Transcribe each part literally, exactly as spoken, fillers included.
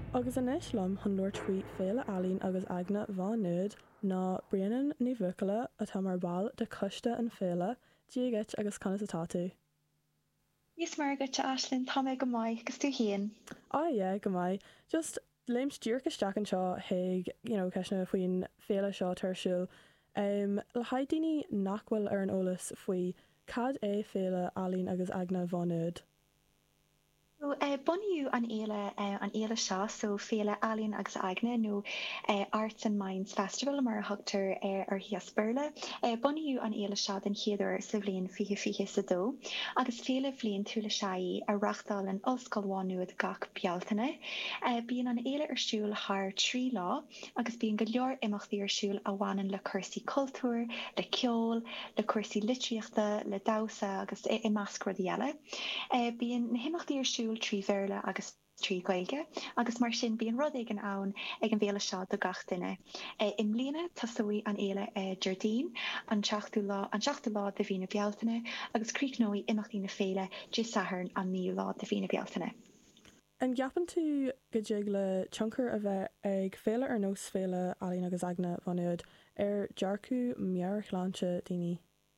Agus inis lom chun Lord faoi féile Ailín agus Aigne bhán nuad ná Brianan ní bhucaile atá mar ball de coiste an féile, díagait agus canas atá tú. Yes mar go te Aislinn tá mé go maiid gus tú híon. Á é go maiid, just léim stúr isteach an seo ag, you know, ceisna faoin féile seo tarsúil. Um, le haid daoine nachhfuil ar an ólas faoi cad é féile Ailín agus Aigne bhán nuad. So, uh, buniu an éile uh, an éile seo so féile Ailín agus Aigne nó uh, Arts and Minds Festival mar thugtar ar ar Hias Burla. Uh, buniu an éile seo den chéidir sa bhliain fiche fiche sa dó. Agus féile bhliain túla seaí a rachtal an oscailháúad gach bealtaine. Uh, bíon an éile arsúil thar trí lá agus bíon go leor imachtaí arsúil a bhhanan le cursaí cultúr, le ceol, le cursaí litríochta, le dása agus i, i meascrad eile. Uh, bíon na himachtaí arsúil trí bhéarla agus trí gailge, agus mar sin bíon rud ag an ann ag an bhéle seo do gach duine. E, Im mbliana tasúí an éile e, Jardín, an teachtú lá an teachtú lá de bhína bealtaine, agus críicnóí imachtaí na féile dé saharn an níl lá de bhína bealtaine. An gapan tú go déag le tionchar a bheith ag féile ar nós féile Ailín agus Aigne bhán nuad ar dearcú mearchláinte daoine.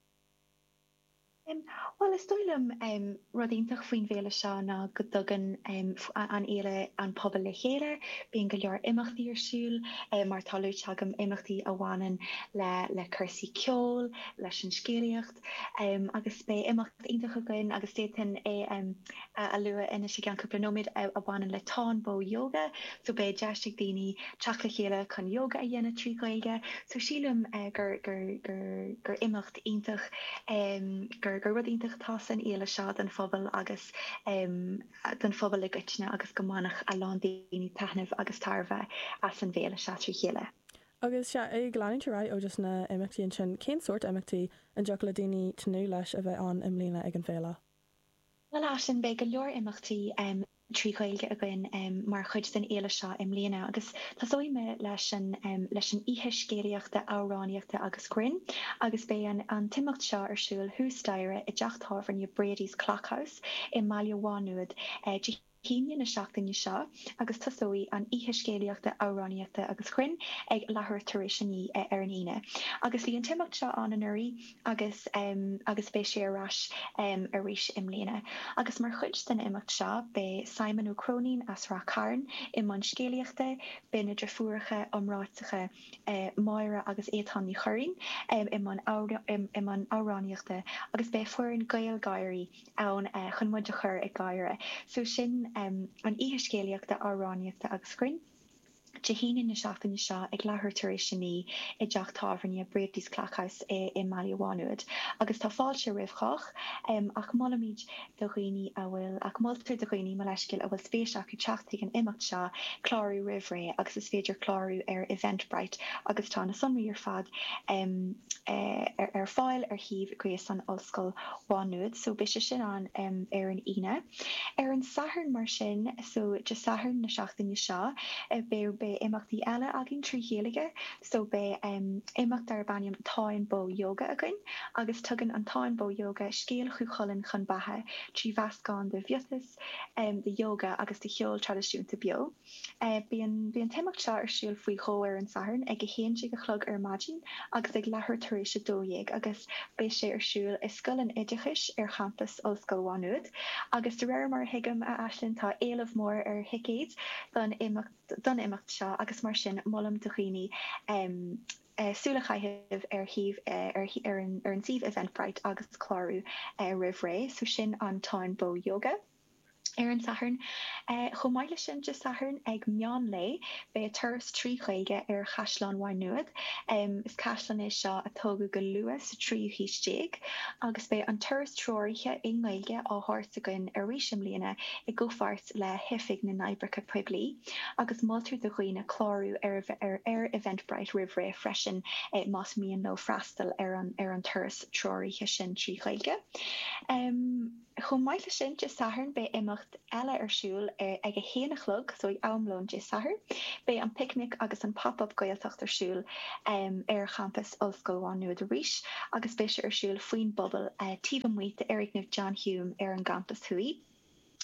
Um, well, is dóilem um, rodíntach faoin bhéle seo ná go dogan um, an éile an pobl le chéile, bíon go leor imachtaí arsúil, um, mar talú teagam imachtaí a bhhanan le, le cursaí ceol, leis an scéalaocht, um, agus bé imacht ionintach agan agus détain é um, a, a lua ina sé gan cúpla nóid a, a bhhanan le tánbó yoga, so bé deistigh daoine teach le chéile chun yoga a dhéanana trí gailge, so sílim uh, gur, gur, gur, gur imacht ionintach um, gur gur rudíntaach tá san éile seo den phobal agus um, den phobal le gutne agus gomanach a lán daoine taithnamh agus tarbheith as an bhéle seo trí chéile. Agus se ag gláintear ó just na imachtaí sin cén sort imachtaí an deach le daoine tanú leis a bheith an imlína ag an féile. Well as sin be go leor imachtaí um, trí gailge again um, mar chuid den éile seo im léana agus táóime leis an um, leis an ihe scéalaochta áráníochta agus cuinn agus bé an, an timimecht seo arsúil húsdaire i deachtáhan i Brady's Clockhouse i Maileháúad uh, Híine na seachtain seo agus tasóí an ihe scéalaochta áráníochta agus chuinn ag lethir tuirisinaí ar an ine. Agus bhí an timimecht seo an an uirí agus um, agus bé sé arás um, a ríis im léana. Agus mar chuid den imimecht seo be Simon O'Cronin as rá cairn i man scéalaochta be na drefuaircha omráitiige uh, Máire agus étáí choirín um, i man áráníochta agus be fuair an gail gaiirí ann uh, chun muide chur i gaiire. So sin Um, an ihe scéalaochta áráníochta agus cuinn. Jehíine na seachtain seo ag lethir tuirisinaí i deach tábhairne a Brady's Clockhouse i, i Maileháúad. Agus tá fáilte ribhchach um, ach molamíd do chuoine a bhfuil ach moltar do chuoine má leiscil a bhfuil spéisiach chu teachtaigh an imimecht seo chláirú rihré agus is féidir chláirú ar Eventbrite agus tá na sonraí ar fad um, uh, ar, ar fáil ar híomh gréas an ollscoil Bháúad, so bé sin an um, ar an ine. Ar an sathern mar sin, so de sathern na seachtain seo uh, be be imachtaí eile agin trí chéalaige, so be um, imacht ar baniam táinbó yoga agin, agus tugan an táinbó yoga scéal chu cholann chun bathe trí bheascán de bhiotas, um, de yoga agus de cheol tradiisiúnta bio. Uh, Bíon téimeacht seo arsúil faoi chóir an sathern ag go héan si go chlog ar maidin agus ag lethir tar éis dóigh agus bé sé arsúil is scoil an idichis ar campus Ollscoil Bháúad, agus de réir mar hiigem a Aislinn tá éilemh mór ar hicéid don imacht seo agus mar sin mollam do chuoine um, uh, súlachaitheh ar híh uh, ar, ar an, ar an sih Eventbrite agus chlárú uh, rihré, so sin an táinbó yoga. Ar an sathern, uh, chomáile sin de sathern ag meán lei be a turas trí chuige ar Chaisleán Bháúad, um, is Chaisleán is seo a tógu go luas trí hísteig, agus be an turas tróirithe ingaige á háirsagan ar ríis im léana i gofart le hifig na Naibracha Puiblí, agus moltar do chuoine chlárú ar, ar, ar Eventbrite rihré freisin eh, más míon nó freastal ar an, ar an turas tróirithe sin trí chuige. Um, Chomáile sin de sathern be imacht eile arsúil ag a héanachlog, so ag amlón de sathern, be an picnic agus an pop-up gailteacht arsúil um, ar campus Ollscoil Bháúad a ríis, agus be sé arsúil faoin bobbal uh, tíbhamuoit de Eric John Hume ar an campus thuí.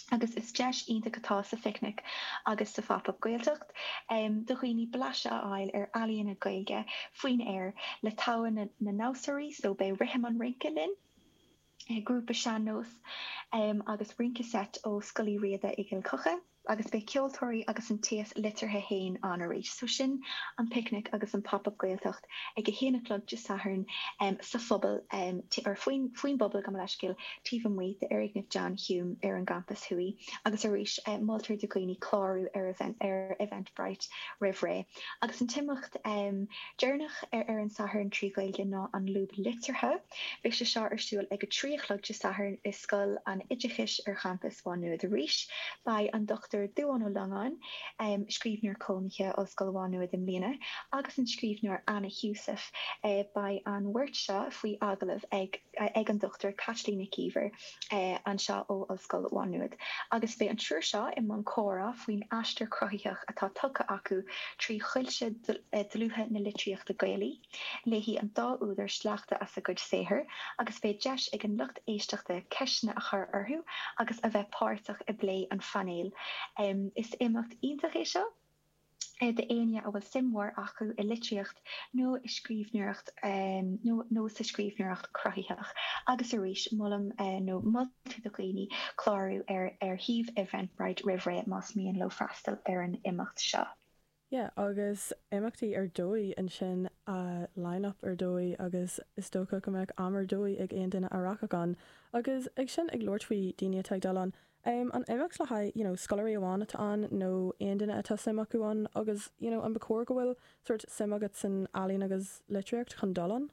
agus is deis ionta gotá sa picnic agus sa fapap Gaeltacht. Um, do chuoine blase áil ar alíonna Gaeilge faoin air le táhain na, na násaí so be rihim an rinke linn. E, grúpa seannos um, agus rinke set ó sculí riada i gil cocha. Agus be ceoltóirí agus an tías litirthe héin an a rééis. So sin an picnic agus an pop-up Gaeltacht ag go héanalog de saharn um, sa phobal um, ar faoin bobbal go leiscil tíomh muo de Eric John Hume ar an campus hui agus a rééis um, moltar de cuoine chlárú ar event ar Eventbrite rih ré. Agus an timocht um, dearnach ar ar an saharn trí Gaeilge ná an lúb litirthe, bhí se seo arsúil ag go tríochlog de saharn is scoil an idirchis ar campus bhá nua a rééis by an doctor Dúan ó Langan, um, scríbneoir cónithe ó Scoilbhán Nua den Mbliana, agus an scríbneoir Anna Husef uh, by an Wirt seo faoi agalah ag, ag an doctor Kathleen Keever uh, an seo ó ó Scoilbhán Nua. Agus be an trúr seo i man córa faoin aistear crothaíoch atá tucha acu trí chuilse dlúthe na litríochta Gaelí, léhí an dá údar sleachta as a gcuid séhir, agus be deis ag an lucht éisteachta ceisna a chur orthú, agus a bheith páirteach i blé an fanéil. Um, is imacht ionintach é seo uh, de aine a bhfuil simhór acu i litríocht nó i scríbneoireacht um, nó, nó sa scríbneoireacht crothaíoch agus a rís mollam uh, nó moltar do dhaoine chlárú ar ar híomh Eventbrite rih ré más mííon lo freastal ar an imacht seo. Yeah, agus imachtaí ar dói an sin a uh, line-up ar dói agus is tócha go meach am ar dói ag aon duine arachán agus ag sin ag lortfuí daine teag dalan. Um, an imacht le haid, you know, scoláirí amháin atá an nó aon duine atá simachúán agus, you know, an bacóir go bhfuil sort simagat san alíonn agus litríocht chun dalan?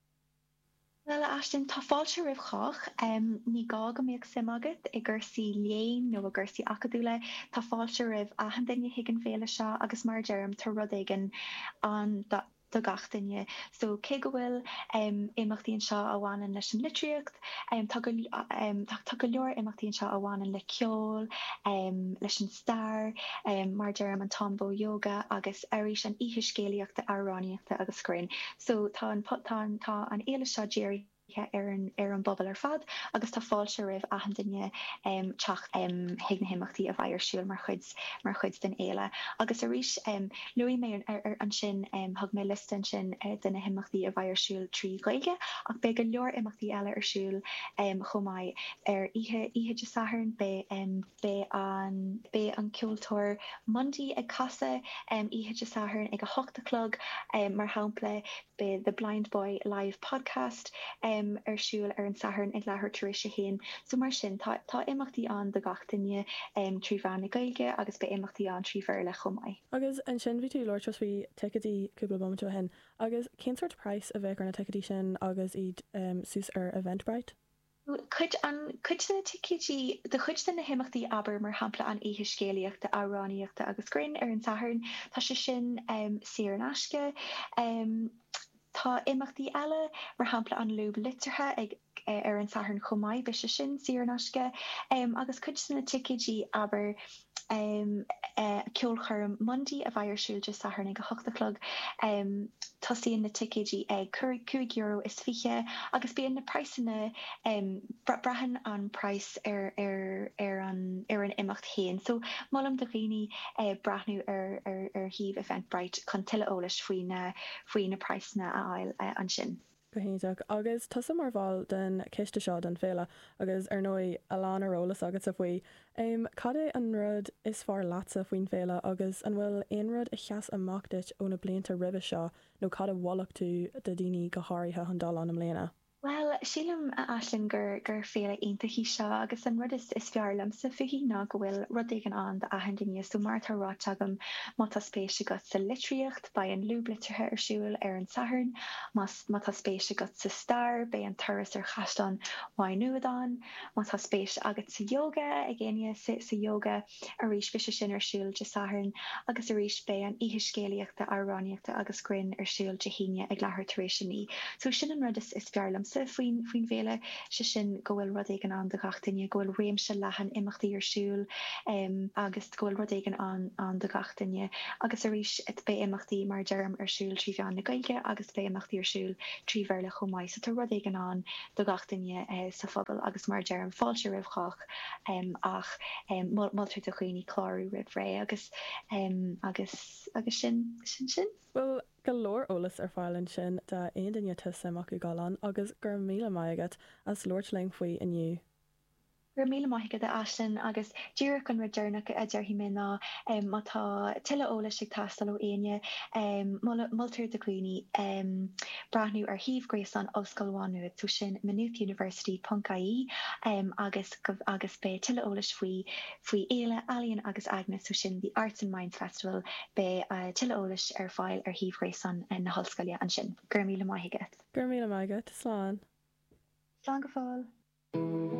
Well astin tá fáilte rih chách um, ní gá go méag simagat i gcursaí léin nó a gcursaí acadúla tá fáilte rih ahan duine higann féile seo agus mar dearm tá rud éigen an do gachtainne. So cé go bhfuil um, imachtaíonn seo a bhhain leis an litríocht, um, tá go um, leor imachtaíonn seo a bhhain le ceol, um, leis an stair, um, mar dearm an tombo yoga agus éiris an ihe scéalaíochta aráníochta agus scrín. So tá an tá tá an éile seo géirí ar an ar an bobbal ar fad agus tá fáilte rih ahan duine um, teach um, hiag na himachtaí a bhairsúil mar chuid mar chuid den éile. Agus a rís um, luí mé ar, ar an sin um, thug mé listan sin uh, duna himachtaí a bhairsúil trí Gaeilge ach be go leor imachtaí eile arsúil um, chomáid ar ihe ihe de saharn be um, be an be an ceoltóir Monday ag casa um, ihe de saharn ag a hochtalog um, mar hampla be the Blind Boy live podcast um, arsúil ar an saharn ag lethir taréis sé héin. So mar sin tá, tá imachtaí an do gachtainne um, trí bhean na Gaeilge agus be imachtaí an trí bhar le chomáid. Agus an sin bhí tú leir tros bhí ticetí cúpla bomteo hen agus cén sort price a bheith ar na ticetí sin agus iad um, sús ar Eventbrite? Cuid an cuid na ticetí de chuid na himachtaí aber mar hampla an ihe scéalaíochta aráníochta agus grinn ar an saharn tá sé sin um, siar an asce um, Tá imachtaí eile mar hampla an lúb litirthe ag ar an saharn chomáid be se sin siar an asce um, agus cuid na ticetí aber um, uh, ceolchorm Monday a bhairsúil de saharn ag a hochtalog um, tosíonn na ticetí ag cuaig euro is fiche agus bíon na priceanna um, bra brahan an price ar ar ar an ar an imacht héin. So mollam do dhaoine uh, brathnú ar ar ar híomh Eventbrite chun tuile eolais faoin na faoin na priceanna a áil uh, an sin. Gohéideach agus tusa mar bháil den ciste seo den féile agus ar nói aláán arolalas agus a bhui. Um, Cad é an rud is fearr lása faoin féile agus an bhfuil aon rud a cheas amachtait ó na blianta ribh seo nó cad a bhhalach tú de daoine go háirithe an dal an am léana. Well, sílam a aslin gur gur féle aontaí seo agus an rud is is fearlam sa fihí ná go bhfuil rud éigen an de ahan duine so mar tá ráteagam má tá spéise go sa litríocht ba an lúb litirthe arsúil ar an saharn, má tá spéise go sa star be an turas ar chastan mhaid nuadán, má tá spéis agat sa yoga ag géine sa, sa yoga a rís fi sin arsúil de saharn agus a rís be an ihe scéalaíochta aráníochta agus grinn arsúil de híine ag lethir taréis sin ní. So sin an rud is is fearlam fásta faoin faoin bhéle se sin gohfuil rud éigen an do gatainine gohfuil réimse lehan imachtaí arsúl um, agus gohfuil rud éigen an an do gatainine agus a ríis it bé imachtaí mar derm arsúl trí bhean na gailge agus bé imachtaí arsúl trí bhirle chomáid so tá rud éigen an do gatainine uh, sa phobal agus mar derm fáilte ribhchach um, ach um, multir do chuoine chláú rib ré agus um, agus agus sin sin sin. Well, go leor olalas ar fáilann sin de aon duine tusa amach go gáán agus gur míle maigad as Lord lein faoi inniu. Gur míle maigad a asin agus dúr chun radernach a d deirhí mé ná um, má tá tuile olalas ag tastal ó aine um, multir do cuoine um, brathnú ar híomhgrééis an oscailháú tú sin Maynooth University Puncaí um, agus agus bé tuile olalas faoi faoi éile Alíonn agus Agnes tú sin the Arts and Mind Festival bé uh, tuile olalas ar fáil ar híomhgrééis an na hallscoile an sin. Gur míle maigad. Gur míle maigad, sláán. Slán go fáil.